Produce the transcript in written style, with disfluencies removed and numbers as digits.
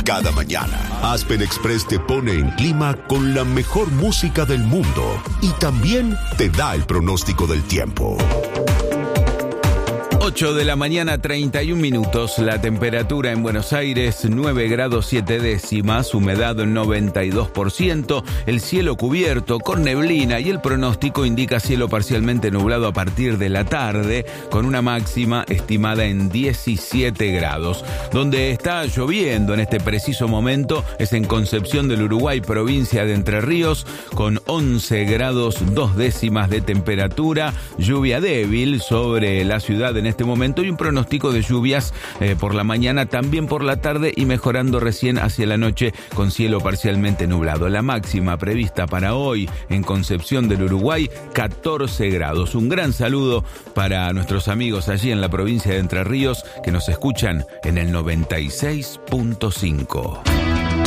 Cada mañana, Aspen Express te pone en clima con la mejor música del mundo y también te da el pronóstico del tiempo. 8 de la mañana, 31 minutos. La temperatura en Buenos Aires, 9 grados 7 décimas, humedad 92%, el cielo cubierto con neblina y el pronóstico indica cielo parcialmente nublado a partir de la tarde, con una máxima estimada en 17 grados. Donde está lloviendo en este preciso momento es en Concepción del Uruguay, provincia de Entre Ríos, con 11 grados 2 décimas de temperatura, lluvia débil sobre la ciudad en este momento y un pronóstico de lluvias por la mañana, también por la tarde y mejorando recién hacia la noche con cielo parcialmente nublado. La máxima prevista para hoy en Concepción del Uruguay, 14 grados. Un gran saludo para nuestros amigos allí en la provincia de Entre Ríos que nos escuchan en el 96.5.